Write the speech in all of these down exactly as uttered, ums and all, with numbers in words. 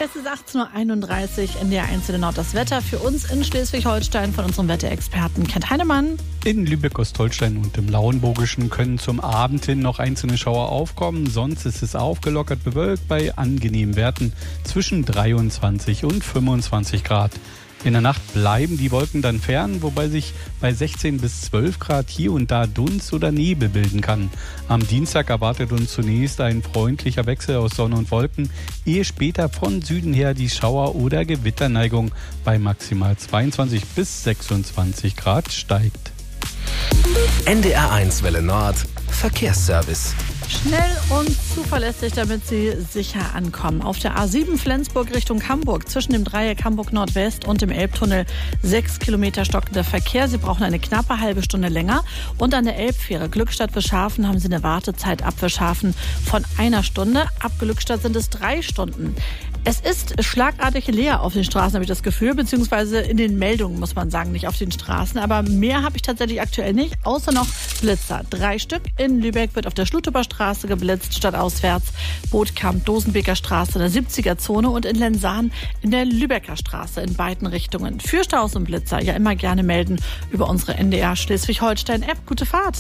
Es ist achtzehn Uhr einunddreißig in der eins Nord. Das Wetter für uns in Schleswig-Holstein von unserem Wetterexperten Kent Heinemann. In Lübeck-Ostholstein und im Lauenburgischen können zum Abend hin noch einzelne Schauer aufkommen. Sonst ist es aufgelockert bewölkt bei angenehmen Werten zwischen dreiundzwanzig und fünfundzwanzig Grad. In der Nacht bleiben die Wolken dann fern, wobei sich bei sechzehn bis zwölf Grad hier und da Dunst oder Nebel bilden kann. Am Dienstag erwartet uns zunächst ein freundlicher Wechsel aus Sonne und Wolken, ehe später von Süden her die Schauer- oder Gewitterneigung bei maximal zweiundzwanzig bis sechsundzwanzig Grad steigt. N D R eins Welle Nord Verkehrsservice. Schnell und zuverlässig, damit Sie sicher ankommen. Auf der A sieben Flensburg Richtung Hamburg, zwischen dem Dreieck Hamburg Nordwest und dem Elbtunnel, sechs Kilometer stockender Verkehr. Sie brauchen eine knappe halbe Stunde länger. Und an der Elbfähre Glückstadt-Wischhafen haben Sie eine Wartezeit ab Wischhafen von einer Stunde. Ab Glückstadt sind es drei Stunden. Es ist schlagartig leer auf den Straßen, habe ich das Gefühl, beziehungsweise in den Meldungen, muss man sagen, nicht auf den Straßen. Aber mehr habe ich tatsächlich aktuell nicht, außer noch Blitzer. Drei Stück. In Lübeck wird auf der Schluteber Straße geblitzt, stadtauswärts. Bootkamp, Dosenbeker Straße in der siebziger Zone und in Lensahn in der Lübecker Straße in beiden Richtungen. Für Staus und Blitzer ja immer gerne melden über unsere N D R Schleswig-Holstein-App. Gute Fahrt.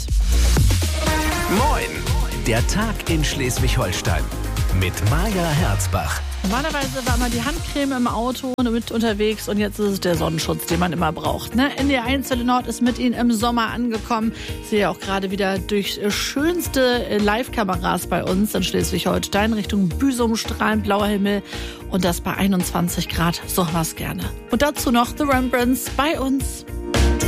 Moin, der Tag in Schleswig-Holstein mit Maja Herzbach. Normalerweise war immer die Handcreme im Auto mit unterwegs und jetzt ist es der Sonnenschutz, den man immer braucht. Ne? N D R eins Welle Nord ist mit Ihnen im Sommer angekommen. Ich sehe auch gerade wieder durch schönste Live-Kameras bei uns in Schleswig-Holstein Richtung Büsum, strahlend blauer Himmel und das bei einundzwanzig Grad. So was gerne. Und dazu noch The Rembrandts bei uns.